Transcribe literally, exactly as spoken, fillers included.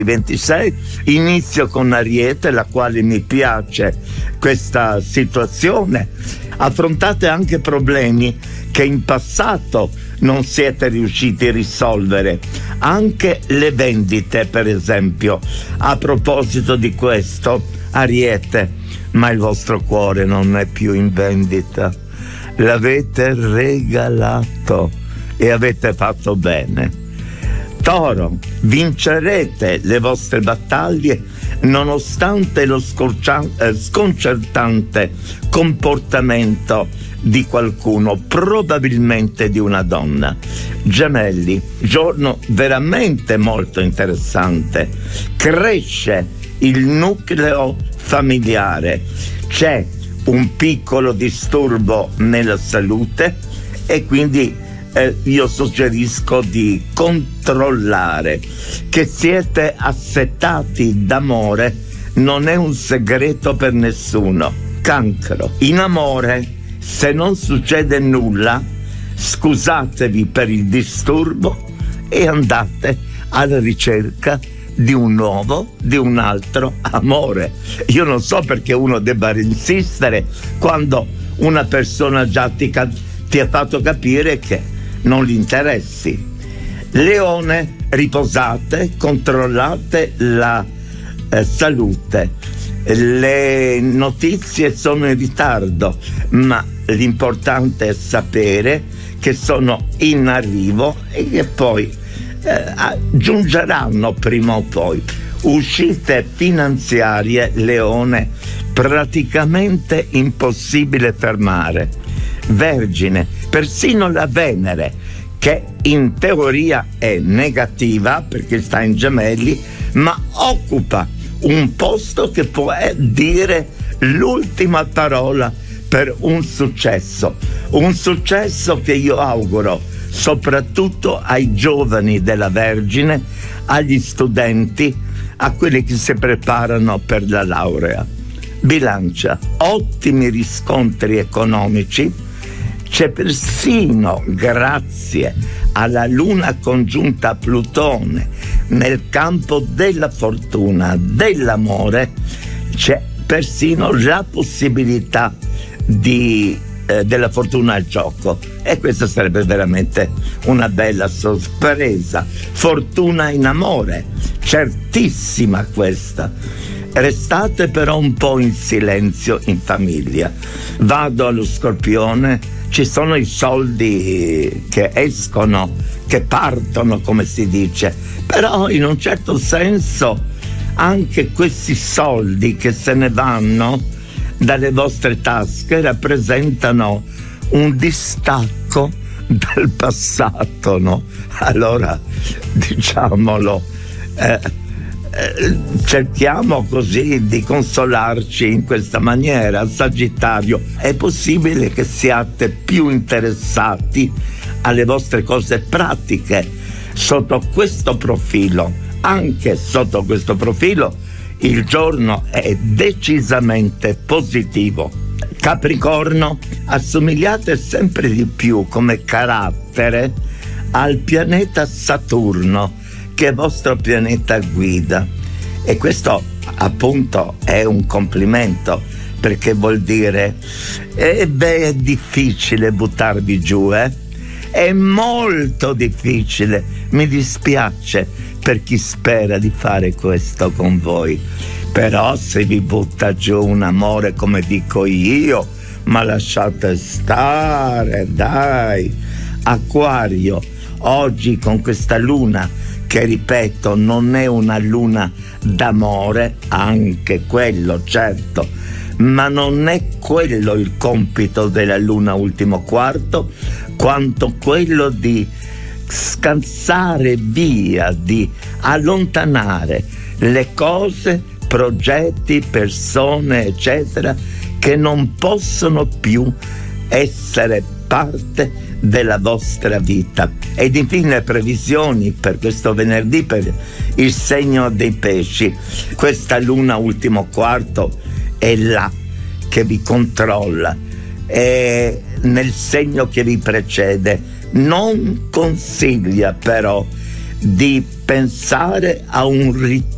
ventisei. Inizio con Ariete, la quale mi piace questa situazione. Affrontate anche problemi che in passato non siete riusciti a risolvere, anche le vendite, per esempio. A proposito di questo, Ariete, ma il vostro cuore non è più in vendita, l'avete regalato e avete fatto bene. Toro, vincerete le vostre battaglie nonostante lo scorcia- eh, sconcertante comportamento di qualcuno, probabilmente di una donna. Gemelli, giorno veramente molto interessante. Cresce il nucleo familiare, c'è un piccolo disturbo nella salute e quindi Eh, io suggerisco di controllare. Che siete assetati d'amore non è un segreto per nessuno. Cancro, in amore, se non succede nulla, scusatevi per il disturbo e andate alla ricerca di un nuovo, di un altro amore. Io non so perché uno debba insistere quando una persona già ti, ti ha fatto capire che non gli interessi. Leone, riposate, controllate la eh, salute. Le notizie sono in ritardo, ma l'importante è sapere che sono in arrivo e che poi eh, giungeranno prima o poi. Uscite finanziarie, Leone, praticamente impossibile fermare. Vergine, persino la Venere, che in teoria è negativa perché sta in Gemelli, ma occupa un posto che può dire l'ultima parola per un successo, un successo che io auguro soprattutto ai giovani della Vergine, agli studenti, a quelli che si preparano per la laurea. Bilancia, ottimi riscontri economici. C'è persino, grazie alla luna congiunta a Plutone, nel campo della fortuna, dell'amore, c'è persino la possibilità di, eh, della fortuna al gioco. E questa sarebbe veramente una bella sorpresa. Fortuna in amore, certissima questa. Restate però un po' in silenzio in famiglia. Vado allo Scorpione. Ci sono i soldi che escono, che partono, come si dice, però in un certo senso anche questi soldi che se ne vanno dalle vostre tasche rappresentano un distacco dal passato, no? Allora, diciamolo, eh, Eh, cerchiamo così di consolarci in questa maniera. Sagittario, è possibile che siate più interessati alle vostre cose pratiche sotto questo profilo. Anche sotto questo profilo il giorno è decisamente positivo. Capricorno, assomigliate sempre di più come carattere al pianeta Saturno, che è vostro pianeta guida, e questo appunto è un complimento, perché vuol dire eh beh, è difficile buttarvi giù, eh? È molto difficile, mi dispiace per chi spera di fare questo con voi, però se vi butta giù un amore come dico io, ma lasciate stare, dai. Acquario, oggi con questa luna, che ripeto non è una luna d'amore, anche quello certo, ma non è quello il compito della luna ultimo quarto, quanto quello di scansare via, di allontanare le cose, progetti, persone, eccetera, che non possono più essere parte della vostra vita. Ed infine previsioni per questo venerdì per il segno dei pesci. Questa luna ultimo quarto è là che vi controlla, è nel segno che vi precede. Non consiglia però di pensare a un ritorno